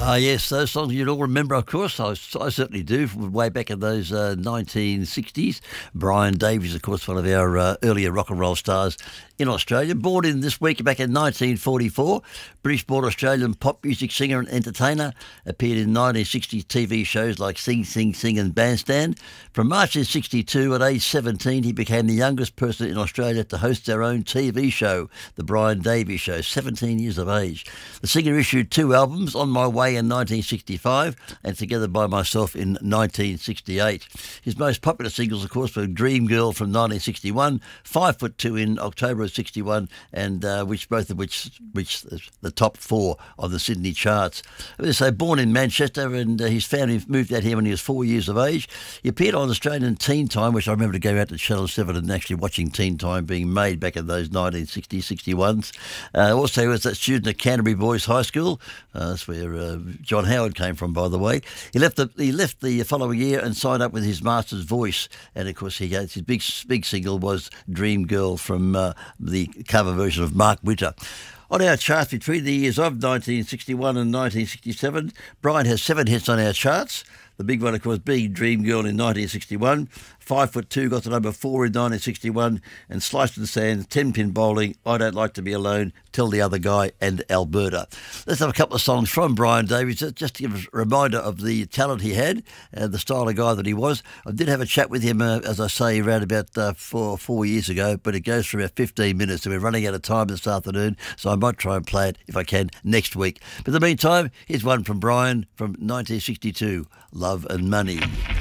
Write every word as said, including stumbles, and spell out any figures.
Ah, yes, those songs you'd all remember, of course. I, I certainly do, from way back in those uh, nineteen sixties. Brian Davies, of course, one of our uh, earlier rock and roll stars in Australia. Born in this week back in nineteen forty-four, British-born Australian pop music singer and entertainer. Appeared in nineteen sixties T V shows like Sing, Sing, Sing and Bandstand. From March of sixty-two, at age seventeen, he became the youngest person in Australia to host their own T V show, The Brian Davies Show, seventeen years of age. The singer issued two albums, On My Way in nineteen sixty-five and Together by Myself in nineteen sixty-eight. His most popular singles, of course, were Dream Girl from nineteen sixty-one, Five Foot Two in October of sixty-one, and uh, which both of which reached the top four of the Sydney charts. So born in Manchester, and uh, his family moved out here when he was four years of age. He appeared on Australian Teen Time, which I remember to go out to Channel seven and actually watching Teen Time being made back in those nineteen sixties, sixty-ones. Uh, also, he was that student at Canterbury Boys High School. Uh, that's where uh, John Howard came from, by the way. He left the he left the following year and signed up with his Master's Voice, and of course he had, his big big single was Dream Girl from uh, the cover version of Mark Winter. On our charts between the years of nineteen sixty-one and nineteen sixty-seven, Brian has seven hits on our charts. The big one, of course, being Dream Girl in nineteen sixty-one. Five Foot Two got to number four in nineteen sixty-one. And Sliced in the Sand, Ten Pin Bowling, I Don't Like to Be Alone, Tell the Other Guy, and Alberta. Let's have a couple of songs from Brian Davies, just to give us a reminder of the talent he had and the style of guy that he was. I did have a chat with him, uh, as I say, around about uh, four, four years ago, but it goes for about fifteen minutes, and we're running out of time this afternoon, so I might try and play it, if I can, next week. But in the meantime, here's one from Brian from nineteen sixty-two, Love and Money.